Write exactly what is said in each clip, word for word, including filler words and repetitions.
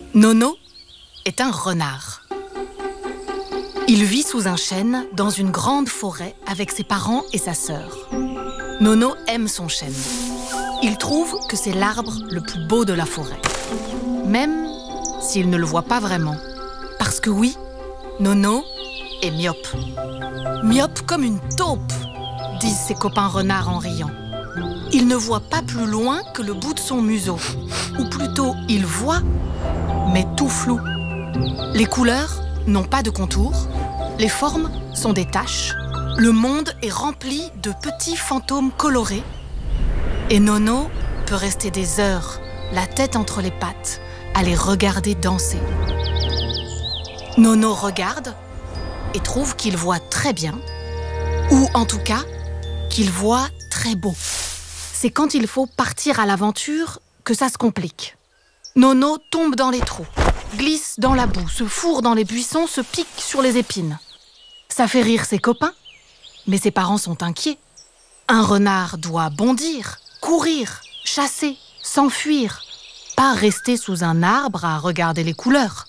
Nono est un renard. Il vit sous un chêne dans une grande forêt avec ses parents et sa sœur. Nono aime son chêne. Il trouve que c'est l'arbre le plus beau de la forêt. Même s'il ne le voit pas vraiment. Parce que oui, Nono est myope. Myope comme une taupe, disent ses copains renards en riant. Il ne voit pas plus loin que le bout de son museau. Ou plutôt, il voit, mais tout flou. Les couleurs n'ont pas de contours, les formes sont des taches. Le monde est rempli de petits fantômes colorés. Et Nono peut rester des heures, la tête entre les pattes, à les regarder danser. Nono regarde et trouve qu'il voit très bien, ou en tout cas, qu'il voit très beau. C'est quand il faut partir à l'aventure que ça se complique. Nono tombe dans les trous, glisse dans la boue, se fourre dans les buissons, se pique sur les épines. Ça fait rire ses copains, mais ses parents sont inquiets. Un renard doit bondir, courir, chasser, s'enfuir, pas rester sous un arbre à regarder les couleurs.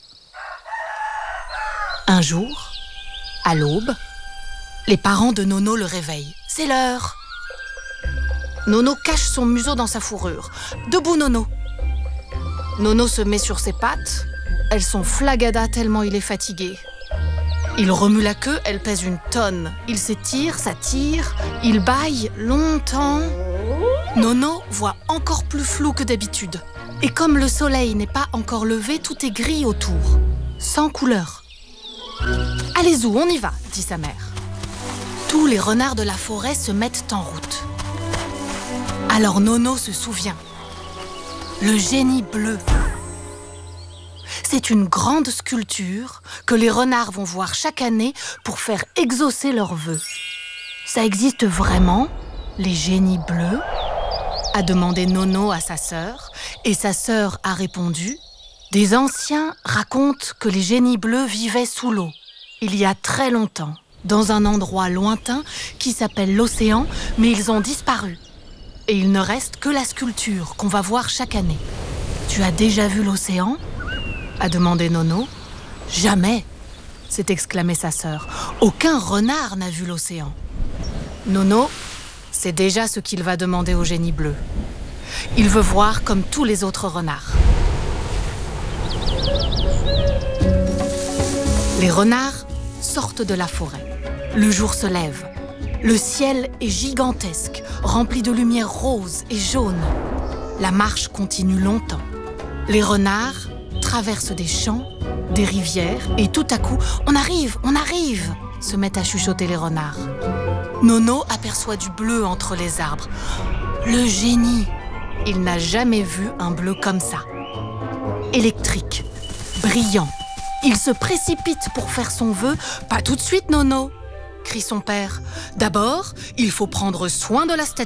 Un jour, à l'aube, les parents de Nono le réveillent. C'est l'heure. Nono cache son museau dans sa fourrure. Debout, Nono. Nono se met sur ses pattes. Elles sont flagadas tellement il est fatigué. Il remue la queue, elle pèse une tonne. Il s'étire, s'attire, il bâille longtemps. Nono voit encore plus flou que d'habitude. Et comme le soleil n'est pas encore levé, tout est gris autour, sans couleur. « Allez-y, on y va », dit sa mère. Tous les renards de la forêt se mettent en route. Alors Nono se souvient. Le génie bleu. C'est une grande sculpture que les renards vont voir chaque année pour faire exaucer leurs vœux. Ça existe vraiment, les génies bleus ? A demandé Nono à sa sœur, et sa sœur a répondu « Des anciens racontent que les génies bleus vivaient sous l'eau, il y a très longtemps, dans un endroit lointain qui s'appelle l'océan, mais ils ont disparu. Et il ne reste que la sculpture qu'on va voir chaque année. Tu as déjà vu l'océan ?» a demandé Nono. « Jamais !» s'est exclamée sa sœur. « Aucun renard n'a vu l'océan. » Nono, c'est déjà ce qu'il va demander au génie bleu. Il veut voir comme tous les autres renards. Les renards sortent de la forêt. Le jour se lève. Le ciel est gigantesque, rempli de lumière rose et jaune. La marche continue longtemps. Les renards traversent des champs, des rivières, et tout à coup, « On arrive, on arrive !» se mettent à chuchoter les renards. Nono aperçoit du bleu entre les arbres. Le génie! Il n'a jamais vu un bleu comme ça. Électrique, brillant. Il se précipite pour faire son vœu. « Pas tout de suite, Nono !» crie son père. « D'abord, il faut prendre soin de la statue. »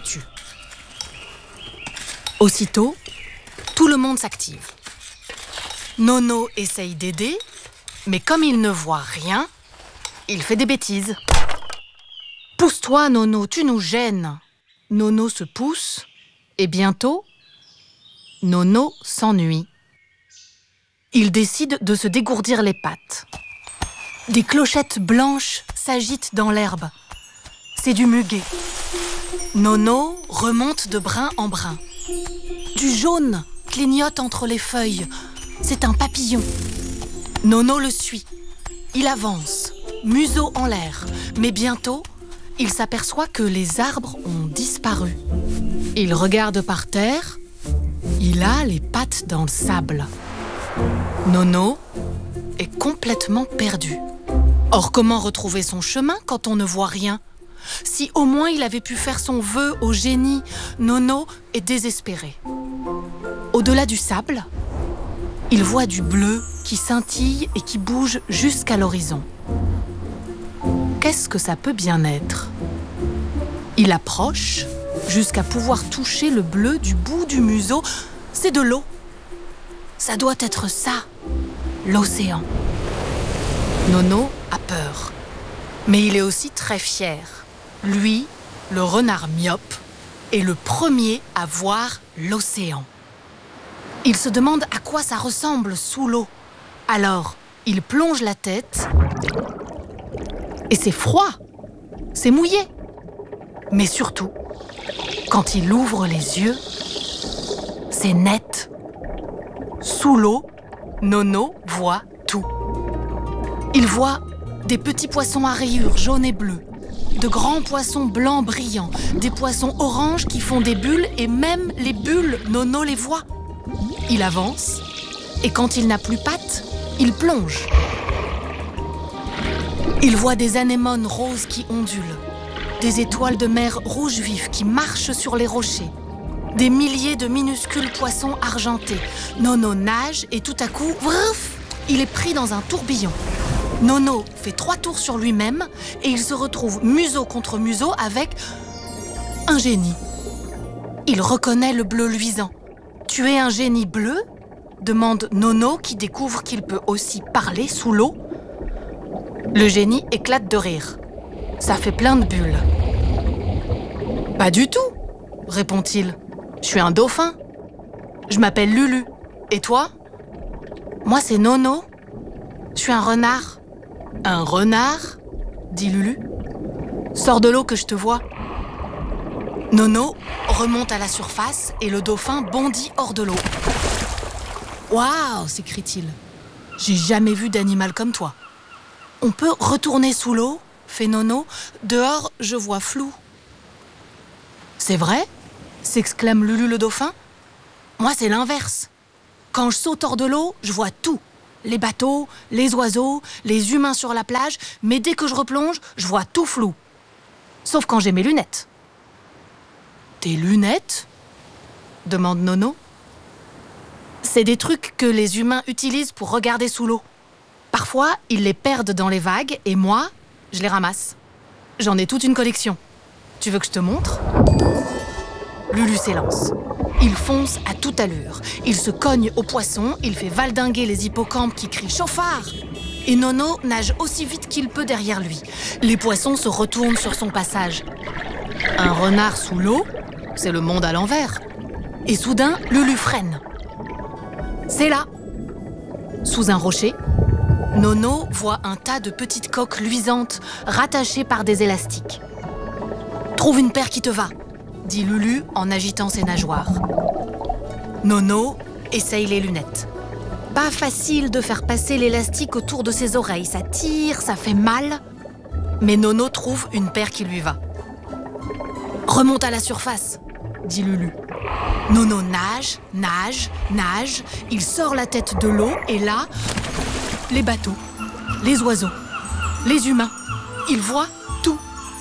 Aussitôt, tout le monde s'active. Nono essaye d'aider, mais comme il ne voit rien, il fait des bêtises. « Pousse-toi, Nono, tu nous gênes !» Nono se pousse, et bientôt, Nono s'ennuie. Il décide de se dégourdir les pattes. Des clochettes blanches s'agitent dans l'herbe. C'est du muguet. Nono remonte de brin en brin. Du jaune clignote entre les feuilles. C'est un papillon. Nono le suit. Il avance, museau en l'air. Mais bientôt, il s'aperçoit que les arbres ont disparu. Il regarde par terre. Il a les pattes dans le sable. Nono est complètement perdu. Or, comment retrouver son chemin quand on ne voit rien ? Si au moins il avait pu faire son vœu au génie, Nono est désespéré. Au-delà du sable, il voit du bleu qui scintille et qui bouge jusqu'à l'horizon. Qu'est-ce que ça peut bien être ? Il approche jusqu'à pouvoir toucher le bleu du bout du museau. C'est de l'eau. Ça doit être ça, l'océan. Nono a peur, mais il est aussi très fier. Lui, le renard myope, est le premier à voir l'océan. Il se demande à quoi ça ressemble sous l'eau. Alors, il plonge la tête et c'est froid, c'est mouillé. Mais surtout, quand il ouvre les yeux, c'est net. Sous l'eau, Nono voit tout. Il voit des petits poissons à rayures jaunes et bleues, de grands poissons blancs brillants, des poissons oranges qui font des bulles et même les bulles, Nono les voit. Il avance et quand il n'a plus pattes, il plonge. Il voit des anémones roses qui ondulent, des étoiles de mer rouge vif qui marchent sur les rochers, des milliers de minuscules poissons argentés. Nono nage et tout à coup, vrf, il est pris dans un tourbillon. Nono fait trois tours sur lui-même et il se retrouve museau contre museau avec un génie. Il reconnaît le bleu luisant. « Tu es un génie bleu ?» demande Nono qui découvre qu'il peut aussi parler sous l'eau. Le génie éclate de rire. Ça fait plein de bulles. « Pas du tout !» répond-il. « Je suis un dauphin. Je m'appelle Lulu. Et toi ?»« Moi, c'est Nono. Je suis un renard. »« Un renard ?» dit Lulu. « Sors de l'eau que je te vois. » Nono remonte à la surface et le dauphin bondit hors de l'eau. « Waouh !» s'écrie-t-il. « J'ai jamais vu d'animal comme toi. »« On peut retourner sous l'eau ?» fait Nono. « Dehors, je vois flou. »« C'est vrai ?» s'exclame Lulu le dauphin. « Moi, c'est l'inverse. Quand je saute hors de l'eau, je vois tout. Les bateaux, les oiseaux, les humains sur la plage, mais dès que je replonge, je vois tout flou. Sauf quand j'ai mes lunettes. » « Tes lunettes ?» demande Nono. « C'est des trucs que les humains utilisent pour regarder sous l'eau. Parfois, ils les perdent dans les vagues et moi, je les ramasse. J'en ai toute une collection. Tu veux que je te montre ?» Lulu s'élance. Il fonce à toute allure. Il se cogne aux poissons, il fait valdinguer les hippocampes qui crient « Chauffard !» Et Nono nage aussi vite qu'il peut derrière lui. Les poissons se retournent sur son passage. Un renard sous l'eau, c'est le monde à l'envers. Et soudain, Lulu freine. C'est là. Sous un rocher, Nono voit un tas de petites coques luisantes rattachées par des élastiques. « Trouve une paire qui te va !» dit Lulu en agitant ses nageoires. Nono essaye les lunettes. Pas facile de faire passer l'élastique autour de ses oreilles. Ça tire, ça fait mal. Mais Nono trouve une paire qui lui va. « Remonte à la surface !» dit Lulu. Nono nage, nage, nage. Il sort la tête de l'eau et là, les bateaux, les oiseaux, les humains. Il voit tout.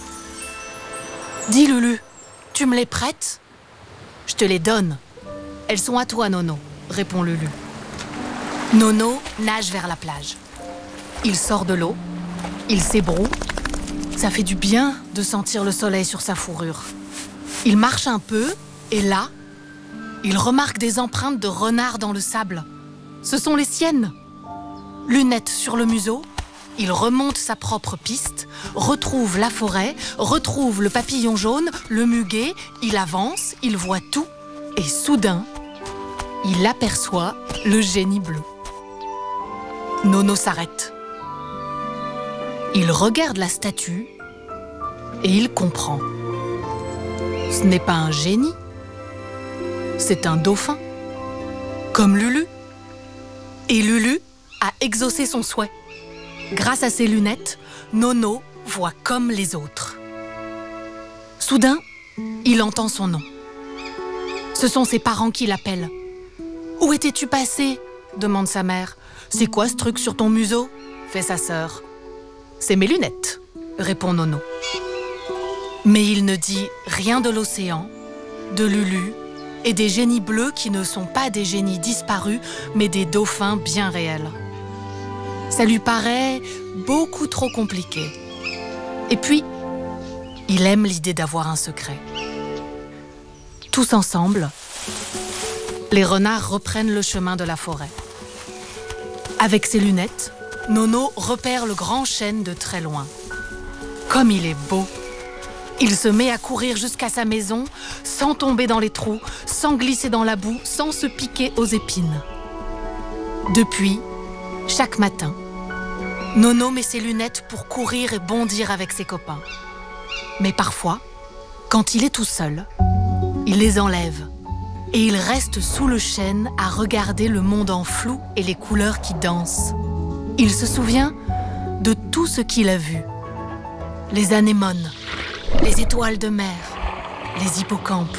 « Dis Lulu, tu me les prêtes ?»« Je te les donne. Elles sont à toi, Nono, » répond Lulu. Nono nage vers la plage. Il sort de l'eau, il s'ébroue. Ça fait du bien de sentir le soleil sur sa fourrure. Il marche un peu et là, il remarque des empreintes de renard dans le sable. Ce sont les siennes. Lunettes sur le museau, il remonte sa propre piste, retrouve la forêt, retrouve le papillon jaune, le muguet, il avance, il voit tout et soudain, il aperçoit le génie bleu. Nono s'arrête. Il regarde la statue et il comprend. Ce n'est pas un génie, c'est un dauphin, comme Lulu. Et Lulu a exaucé son souhait. Grâce à ses lunettes, Nono voit comme les autres. Soudain, il entend son nom. Ce sont ses parents qui l'appellent. « Où étais-tu passé ?» demande sa mère. « C'est quoi ce truc sur ton museau ?» fait sa sœur. « C'est mes lunettes » répond Nono. Mais il ne dit rien de l'océan, de Lulu et des génies bleus qui ne sont pas des génies disparus, mais des dauphins bien réels. Ça lui paraît beaucoup trop compliqué. Et puis, il aime l'idée d'avoir un secret. Tous ensemble, les renards reprennent le chemin de la forêt. Avec ses lunettes, Nono repère le grand chêne de très loin. Comme il est beau! Il se met à courir jusqu'à sa maison, sans tomber dans les trous, sans glisser dans la boue, sans se piquer aux épines. Depuis, chaque matin, Nono met ses lunettes pour courir et bondir avec ses copains. Mais parfois, quand il est tout seul, il les enlève et il reste sous le chêne à regarder le monde en flou et les couleurs qui dansent. Il se souvient de tout ce qu'il a vu. Les anémones, les étoiles de mer, les hippocampes.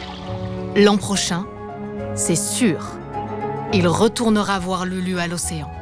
L'an prochain, c'est sûr, il retournera voir Lulu à l'océan.